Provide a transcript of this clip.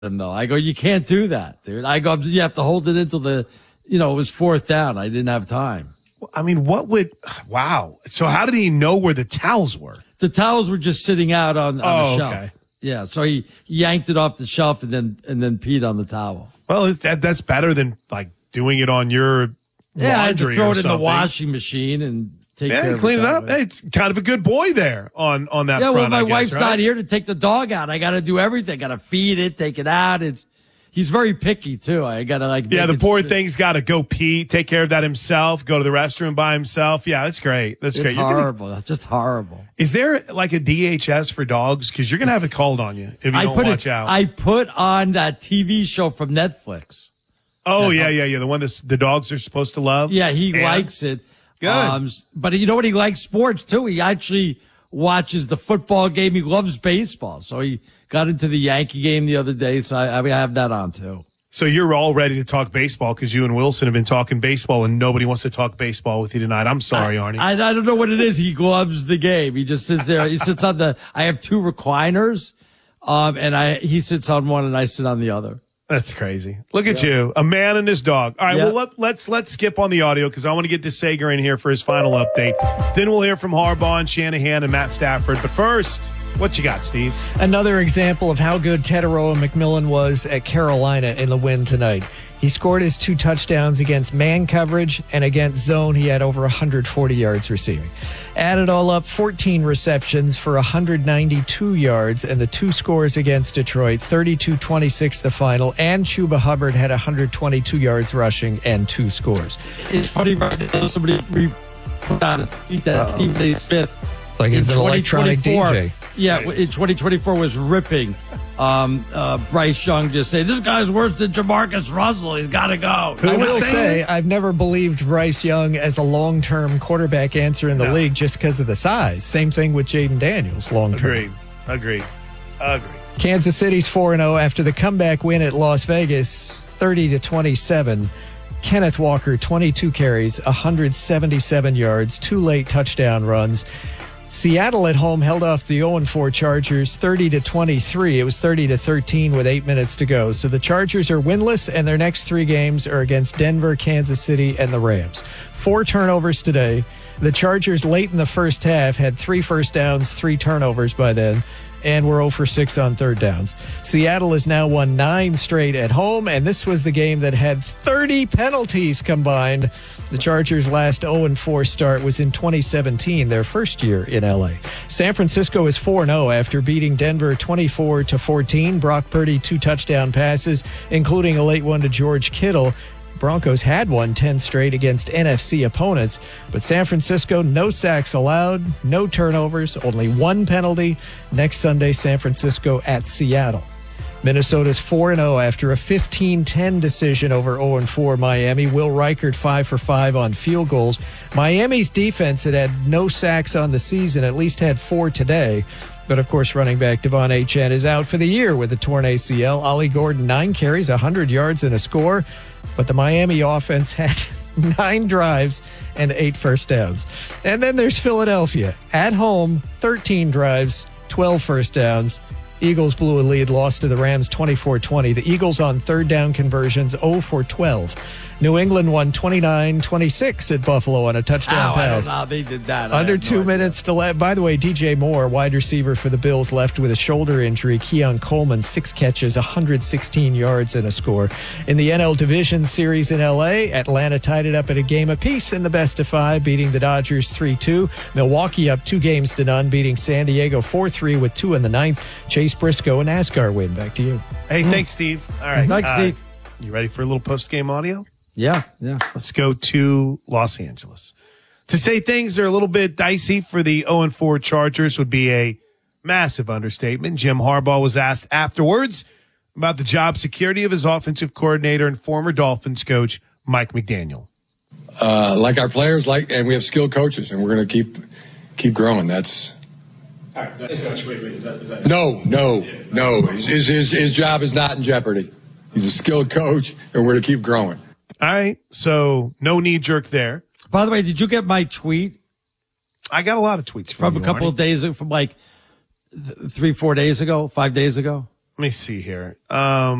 him, though. I go, you can't do that, dude. I go, you have to hold it until it was fourth down. I didn't have time. I mean, wow. So how did he know where the towels were? The towels were just sitting out on the shelf. Okay. Yeah, so he yanked it off the shelf and then peed on the towel. Well, that's better than like doing it on your laundry. I had to throw it in the something. washing machine and take care of it. Clean it up. Hey, it's kind of a good boy there on that front. Yeah, well, my wife's right? not here to take the dog out. I got to do everything. Got to feed it, take it out. He's very picky too. I got to the poor thing's got to go pee, take care of that himself, go to the restroom by himself. Yeah, that's great. That's great. It's horrible. That's just horrible. Is there like a DHS for dogs? Because you're gonna have it called on you if you don't watch out. I put on that TV show from Netflix. Oh yeah. The one the dogs are supposed to love. Yeah, he likes it. Good. But you know what? He likes sports too. He actually watches the football game. He loves baseball, so he got into the Yankee game the other day, so I have that on too. So you're all ready to talk baseball because you and Wilson have been talking baseball, and nobody wants to talk baseball with you tonight. I'm sorry, Arnie. I don't know what it is. He loves the game. He just sits there. He sits on I have two recliners, and he sits on one and I sit on the other. That's crazy. Look at you, a man and his dog. All right, well, let's skip on the audio because I want to get to Sager in here for his final update. Then we'll hear from Harbaugh and Shanahan and Matt Stafford. But first, what you got, Steve? Another example of how good Teteroa McMillan was at Carolina in the win tonight. He scored his 2 touchdowns against man coverage, and against zone, he had over 140 yards receiving. Add it all up, 14 receptions for 192 yards, and the 2 scores against Detroit, 32-26 the final, and Chuba Hubbard had 122 yards rushing and 2 scores. It's funny right now, somebody put out a tweet that Stephen A. Smith. It's like he's an electronic DJ. Yeah, in 2024 was ripping Bryce Young, just saying, this guy's worse than Jamarcus Russell. He's got to go. I will say, I've never believed Bryce Young as a long-term quarterback answer in the league just because of the size. Same thing with Jaden Daniels long-term. Agreed. Kansas City's 4-0 after the comeback win at Las Vegas, 30-27. Kenneth Walker, 22 carries, 177 yards, 2 late touchdown runs. Seattle at home held off the 0-4 Chargers 30-23. It was 30-13 with 8 minutes to go. So the Chargers are winless, and their next 3 games are against Denver, Kansas City, and the Rams. 4 turnovers today. The Chargers late in the first half had 3 first downs, 3 turnovers by then, and were 0 for 6 on third downs. Seattle has now won 9 straight at home, and this was the game that had 30 penalties combined. The Chargers' last 0-4 start was in 2017, their first year in L.A. San Francisco is 4-0 after beating Denver 24-14. Brock Purdy 2 touchdown passes, including a late one to George Kittle. Broncos had won 10 straight against NFC opponents, but San Francisco, no sacks allowed, no turnovers, only 1 penalty. Next Sunday, San Francisco at Seattle. Minnesota's 4-0 after a 15-10 decision over 0-4 Miami. Will Reichert 5 for 5 on field goals. Miami's defense had no sacks on the season, at least had 4 today. But, of course, running back Devon Achane is out for the year with a torn ACL. Ollie Gordon, 9 carries, 100 yards and a score. But the Miami offense had 9 drives and 8 first downs. And then there's Philadelphia. At home, 13 drives, 12 first downs. Eagles blew a lead, lost to the Rams 24-20. The Eagles on third down conversions 0 for 12. New England won 29-26 at Buffalo on a touchdown pass. I don't know how they did that. Under 2 minutes to left. By the way, DJ Moore, wide receiver for the Bills, left with a shoulder injury. Keon Coleman, 6 catches, 116 yards and a score. In the NL Division Series in L.A., Atlanta tied it up at a game apiece in the best of 5, beating the Dodgers 3-2. Milwaukee up 2-0, beating San Diego 4-3 with 2 in the 9th. Chase Briscoe, a NASCAR win. Back to you. Hey, thanks, Steve. All right. Thanks, Steve. You ready for a little post-game audio? Yeah. Let's go to Los Angeles. To say things are a little bit dicey for the 0-4 Chargers would be a massive understatement. Jim Harbaugh was asked afterwards about the job security of his offensive coordinator and former Dolphins coach, Mike McDaniel. Like our players, and we have skilled coaches, and we're going to keep growing. That's all right. Is that no. His job is not in jeopardy. He's a skilled coach, and we're going to keep growing. All right, so no knee-jerk there. By the way, did you get my tweet? I got a lot of tweets from a couple of days, from like 3-4 days ago, 5 days ago. me see here.